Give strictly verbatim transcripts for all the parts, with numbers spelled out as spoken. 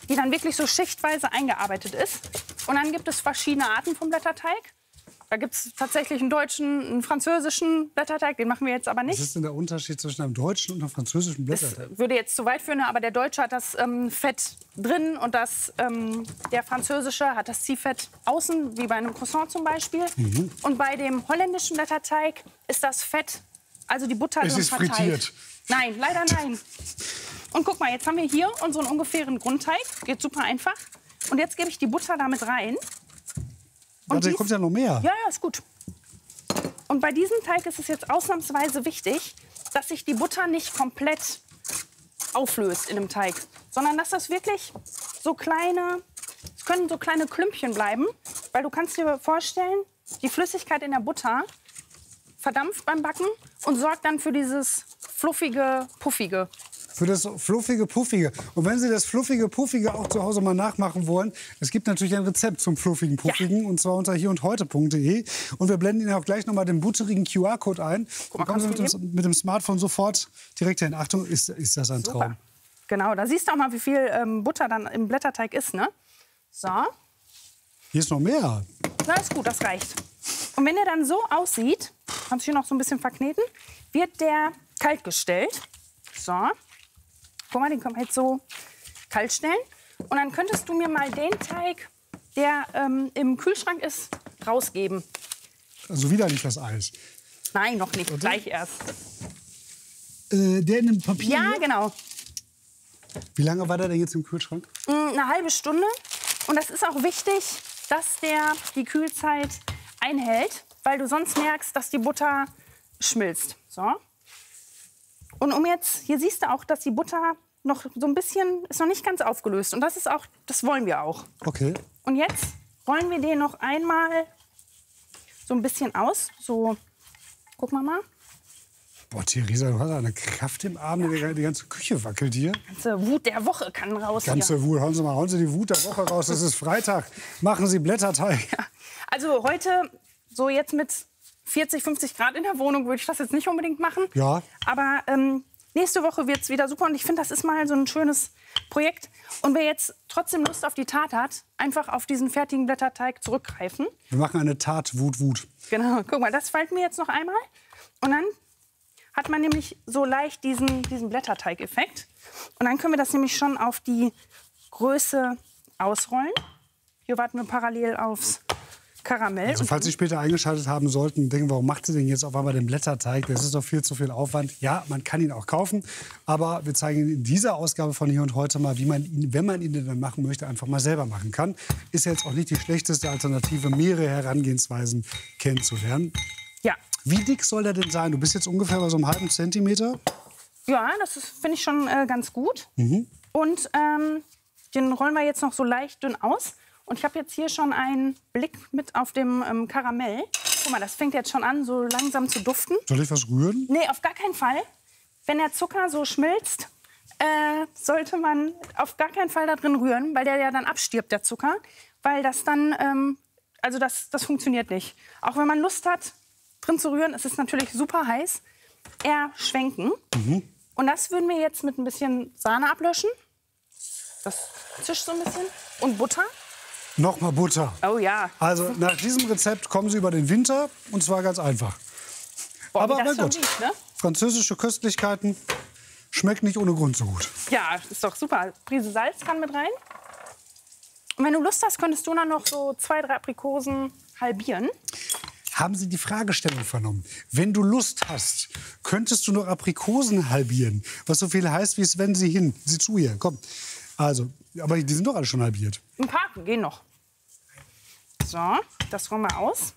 die dann wirklich so schichtweise eingearbeitet ist. Und dann gibt es verschiedene Arten von Blätterteig. Da gibt es tatsächlich einen deutschen, einen französischen Blätterteig, den machen wir jetzt aber nicht. Was ist denn der Unterschied zwischen einem deutschen und einem französischen Blätterteig? Das würde jetzt zu weit führen, aber der deutsche hat das ähm, Fett drin und das, ähm, der französische hat das Ziehfett außen, wie bei einem Croissant zum Beispiel. Mhm. Und bei dem holländischen Blätterteig ist das Fett, also die Butter es drin ist verteilt. frittiert. Nein, leider nein. Und guck mal, jetzt haben wir hier unseren ungefähren Grundteig, geht super einfach. Und jetzt gebe ich die Butter damit rein. Und da kommt ja noch mehr. Ja, ja, ist gut. Und bei diesem Teig ist es jetzt ausnahmsweise wichtig, dass sich die Butter nicht komplett auflöst in dem Teig, sondern dass das wirklich so kleine, es können so kleine Klümpchen bleiben, weil du kannst dir vorstellen, die Flüssigkeit in der Butter verdampft beim Backen und sorgt dann für dieses fluffige, puffige. Für das fluffige, puffige. Und wenn Sie das fluffige, puffige auch zu Hause mal nachmachen wollen, es gibt natürlich ein Rezept zum fluffigen, puffigen, ja. Und zwar unter hier und heute punkt de. Und wir blenden Ihnen auch gleich noch mal den butterigen Q R-Code ein. Dann kommen Sie mit dem, mit dem Smartphone sofort direkt hin. Achtung, ist, ist das ein Traum. Super. Genau, da siehst du auch mal, wie viel ähm, Butter dann im Blätterteig ist, ne? So. Hier ist noch mehr. Na, ist gut, das reicht. Und wenn der dann so aussieht, kannst du hier noch so ein bisschen verkneten, wird der kalt gestellt. So. Guck mal, den können wir jetzt so kalt stellen. Und dann könntest du mir mal den Teig, der ähm, im Kühlschrank ist, rausgeben. Also wieder nicht das Eis. Nein, noch nicht. Oder? Gleich erst. Äh, der in dem Papier? Ja, genau. Wie lange war der denn jetzt im Kühlschrank? Eine halbe Stunde. Und das ist auch wichtig, dass der die Kühlzeit einhält, weil du sonst merkst, dass die Butter schmilzt. So. Und um jetzt, hier siehst du auch, dass die Butter noch so ein bisschen, ist noch nicht ganz aufgelöst. Und das ist auch, das wollen wir auch. Okay. Und jetzt rollen wir den noch einmal so ein bisschen aus. So, guck mal mal. Boah, Theresa, du hast eine Kraft im Arm, ja. Die ganze Küche wackelt hier. Die ganze Wut der Woche kann raus. Ganze hier. Wut, hauen Sie mal, hauen Sie die Wut der Woche raus. Es ist Freitag, machen Sie Blätterteig. Ja. Also heute, so jetzt mit vierzig, fünfzig Grad in der Wohnung, würde ich das jetzt nicht unbedingt machen. Ja. Aber ähm, nächste Woche wird es wieder super. Und ich finde, das ist mal so ein schönes Projekt. Und wer jetzt trotzdem Lust auf die Tat hat, einfach auf diesen fertigen Blätterteig zurückgreifen. Wir machen eine Tat, Wut, Wut. Genau, guck mal, das falten wir jetzt noch einmal. Und dann hat man nämlich so leicht diesen, diesen Blätterteig-Effekt. Und dann können wir das nämlich schon auf die Größe ausrollen. Hier warten wir parallel aufs Karamell. Also falls Sie später eingeschaltet haben sollten und denken, warum macht sie denn jetzt auf einmal den Blätterteig? Das ist doch viel zu viel Aufwand. Ja, man kann ihn auch kaufen, aber wir zeigen Ihnen in dieser Ausgabe von Hier und Heute mal, wie man ihn, wenn man ihn denn dann machen möchte, einfach mal selber machen kann. Ist ja jetzt auch nicht die schlechteste Alternative, mehrere Herangehensweisen kennenzulernen. Ja. Wie dick soll der denn sein? Du bist jetzt ungefähr bei so einem halben Zentimeter. Ja, das finde ich schon äh, ganz gut. Mhm. Und ähm, den rollen wir jetzt noch so leicht dünn aus. Und ich habe jetzt hier schon einen Blick mit auf dem ähm, Karamell. Guck mal, das fängt jetzt schon an, so langsam zu duften. Soll ich was rühren? Nee, auf gar keinen Fall. Wenn der Zucker so schmilzt, äh, sollte man auf gar keinen Fall da drin rühren, weil der ja dann abstirbt, der Zucker. Weil das dann, ähm, also das, das funktioniert nicht. Auch wenn man Lust hat, drin zu rühren, es ist natürlich super heiß, eher schwenken. Mhm. Und das würden wir jetzt mit ein bisschen Sahne ablöschen. Das zischt so ein bisschen. Und Butter. Noch mal Butter. Oh ja. Also nach diesem Rezept kommen Sie über den Winter und zwar ganz einfach. Boah, aber wie das na gut, schon riecht, ne? französische Köstlichkeiten schmeckt nicht ohne Grund so gut. Ja, ist doch super. Prise Salz kann mit rein. Und wenn du Lust hast, könntest du dann noch so zwei, drei Aprikosen halbieren. Haben Sie die Fragestellung vernommen? Wenn du Lust hast, könntest du noch Aprikosen halbieren. Was so viel heißt, wie es wenn Sie hin. Sieh zu hier, komm. Also, aber die sind doch alle schon halbiert. Ein paar gehen noch. So, das rollen wir aus.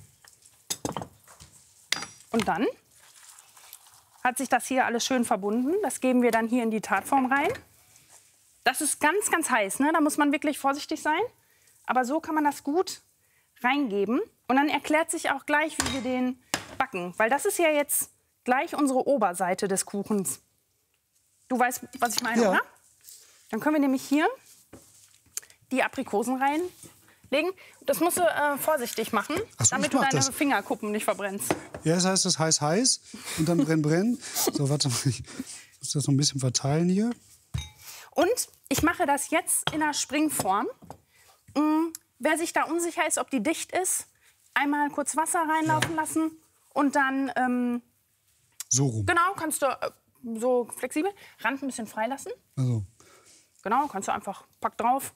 Und dann hat sich das hier alles schön verbunden. Das geben wir dann hier in die Tatform rein. Das ist ganz, ganz heiß, ne? Da muss man wirklich vorsichtig sein. Aber so kann man das gut reingeben. Und dann erklärt sich auch gleich, wie wir den backen. Weil das ist ja jetzt gleich unsere Oberseite des Kuchens. Du weißt, was ich meine, ja. Oder? Dann können wir nämlich hier die Aprikosen reinlegen. Das musst du äh, vorsichtig machen, Ach so, damit ich du mach deine das. Fingerkuppen nicht verbrennst. Ja, das heißt, das heiß heiß und dann brenn brenn. So, warte mal, ich muss das noch ein bisschen verteilen hier. Und ich mache das jetzt in einer Springform. Mm, wer sich da unsicher ist, ob die dicht ist, einmal kurz Wasser reinlaufen ja. lassen und dann... Ähm, so rum. Genau, kannst du äh, so flexibel. Rand ein bisschen freilassen. Also. Genau, kannst du einfach, pack drauf.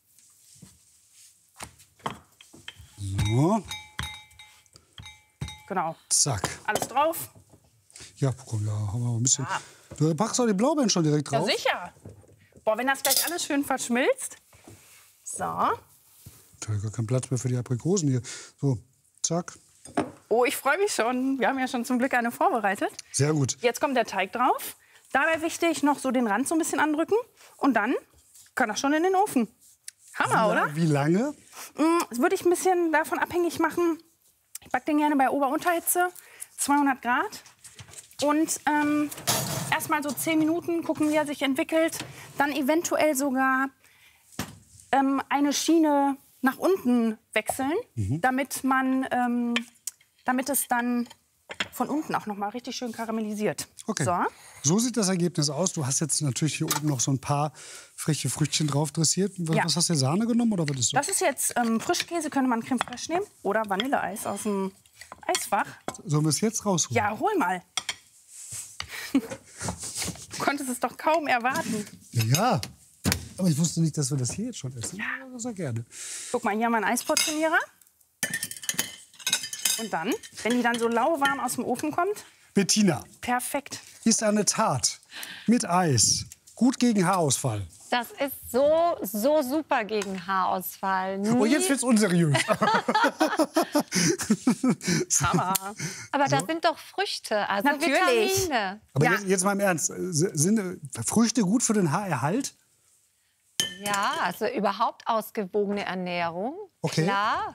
So. Genau. Zack. Alles drauf. Ja, komm, da haben wir ein bisschen. Ja. Du packst auch die Blaubeeren schon direkt drauf. Ja, sicher. Boah, wenn das gleich alles schön verschmilzt. So. Da ist gar kein Platz mehr für die Aprikosen hier. So, zack. Oh, ich freue mich schon. Wir haben ja schon zum Glück eine vorbereitet. Sehr gut. Jetzt kommt der Teig drauf. Dabei wichtig, noch so den Rand so ein bisschen andrücken. Und dann kann das schon in den Ofen. Hammer, wie, oder? Wie lange? Das würde ich ein bisschen davon abhängig machen. Ich backe den gerne bei Ober-Unterhitze, zweihundert Grad. Und ähm, erst mal so zehn Minuten gucken, wie er sich entwickelt. Dann eventuell sogar ähm, eine Schiene nach unten wechseln, mhm. damit, man, ähm, damit es dann von unten auch noch mal richtig schön karamellisiert. Okay. So. So sieht das Ergebnis aus. Du hast jetzt natürlich hier oben noch so ein paar frische Früchtchen drauf dressiert. Was, Ja. was hast du, Sahne genommen oder was ist so? Das ist jetzt ähm, Frischkäse, könnte man Creme fraiche nehmen. Oder Vanilleeis aus dem Eisfach. Sollen wir es jetzt rausholen? Ja, hol mal. Du konntest es doch kaum erwarten. Ja, ja. Aber ich wusste nicht, dass wir das hier jetzt schon essen. Ja. Sehr gerne. Guck mal, hier haben wir einen Eisportionierer. Und dann, wenn die dann so lauwarm aus dem Ofen kommt, Bettina, perfekt. ist eine Tat mit Eis gut gegen Haarausfall. Das ist so, so super gegen Haarausfall. Nie. Oh, jetzt wird's unseriös. Hammer. Aber das sind doch Früchte, also Natürlich. Vitamine. Aber Ja. jetzt, jetzt mal im Ernst. Sind äh, Früchte gut für den Haarerhalt? Ja, also überhaupt ausgewogene Ernährung. Okay. Klar.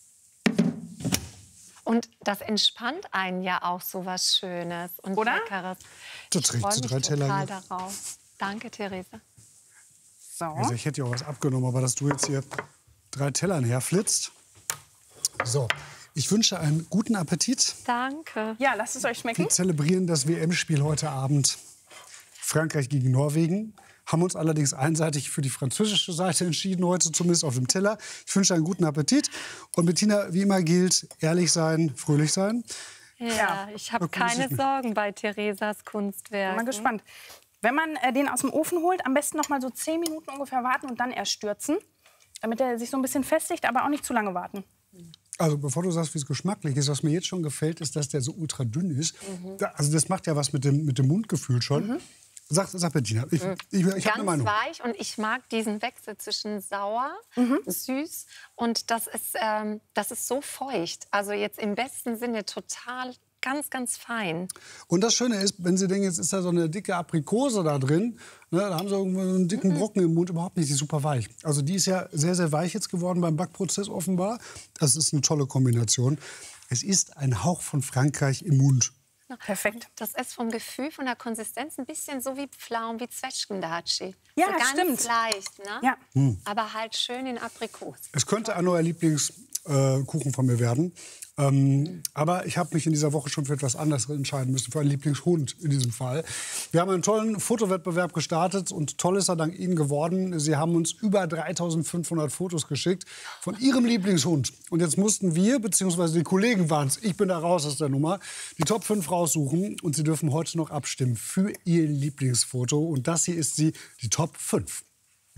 Und das entspannt einen ja auch so was Schönes und Oder? Leckeres. Du Ich trägst freue so mich drei Teller total hier. darauf. Danke, Theresa. So. Also ich hätte ja auch was abgenommen, aber dass du jetzt hier drei Tellern herflitzt. So, ich wünsche einen guten Appetit. Danke. Ja, lasst es euch schmecken. Wir zelebrieren das W M-Spiel heute Abend. Frankreich gegen Norwegen. Haben uns allerdings einseitig für die französische Seite entschieden, heute zumindest auf dem Teller. Ich wünsche einen guten Appetit. Und Bettina, wie immer gilt, ehrlich sein, fröhlich sein. Ja, Ja. ich habe Okay, keine super. Sorgen bei Theresas Kunstwerk. Bin mal gespannt. Wenn man äh, den aus dem Ofen holt, am besten noch mal so zehn Minuten ungefähr warten und dann erst stürzen, damit er sich so ein bisschen festigt, aber auch nicht zu lange warten. Also bevor du sagst, wie es geschmacklich ist, was mir jetzt schon gefällt, ist, dass der so ultra dünn ist. Mhm. Da, also das macht ja was mit dem, mit dem Mundgefühl schon. Mhm. Sag, sag Bettina, ich, ich, ich habe eine Ganz Meinung. weich und ich mag diesen Wechsel zwischen sauer, süß und das ist, ähm, das ist so feucht. Also jetzt im besten Sinne total ganz, ganz fein. Und das Schöne ist, wenn Sie denken, jetzt ist da so eine dicke Aprikose da drin, ne, da haben Sie irgendwo einen dicken Mhm. Brocken im Mund, überhaupt nicht, die ist super weich. Also die ist ja sehr, sehr weich jetzt geworden beim Backprozess offenbar. Das ist eine tolle Kombination. Es ist ein Hauch von Frankreich im Mund. Perfekt. Das ist vom Gefühl, von der Konsistenz ein bisschen so wie Pflaumen, wie Zwetschgendatschi. Ja, so ganz stimmt. leicht, ne? Ja. Aber halt schön in Aprikos. Es könnte ein neuer Lieblingskuchen von mir werden. Ähm, aber ich habe mich in dieser Woche schon für etwas anderes entscheiden müssen, für einen Lieblingshund in diesem Fall. Wir haben einen tollen Fotowettbewerb gestartet und toll ist er dank Ihnen geworden. Sie haben uns über dreitausendfünfhundert Fotos geschickt von Ihrem Lieblingshund. Und jetzt mussten wir, beziehungsweise die Kollegen waren es, ich bin da raus aus der Nummer, die Top fünf raussuchen. Und Sie dürfen heute noch abstimmen für Ihr Lieblingsfoto. Und das hier ist sie, die Top fünf.